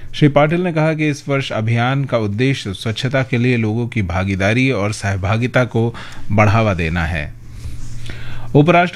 श्री पाटिल ने कहा कि इस वर्ष अभियान का उद्देश्य स्वच्छता के लिए लोगों की भागीदारी और सहभागिता को बढ़ावा देना है। उपराष्ट्रपति